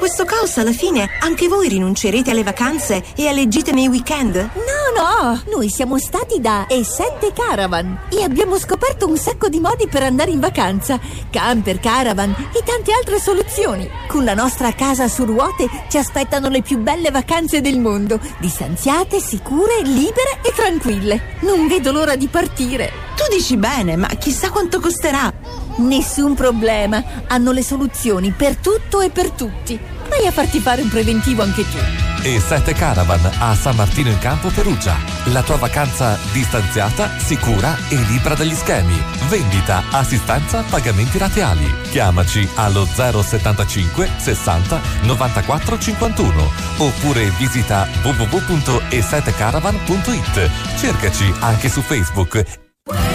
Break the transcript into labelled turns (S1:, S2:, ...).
S1: questo caos alla fine anche voi rinuncerete alle vacanze e alle gite nei weekend?
S2: No, noi siamo stati da E7 Caravan e abbiamo scoperto un sacco di modi per andare in vacanza. Camper, caravan e tante altre soluzioni. Con la nostra casa su ruote ci aspettano le più belle vacanze del mondo, distanziate, sicure, libere e tranquille. Non vedo l'ora di partire.
S1: Tu dici bene, ma chissà quanto costerà.
S2: Nessun problema, hanno le soluzioni per tutto e per tutti. Vai a farti fare un preventivo anche tu.
S3: E7 Caravan a San Martino in Campo, Perugia. La tua vacanza distanziata, sicura e libera dagli schemi. Vendita, assistenza, pagamenti rateali. Chiamaci allo 075 60 94 51 oppure visita www.e7caravan.it. Cercaci anche su Facebook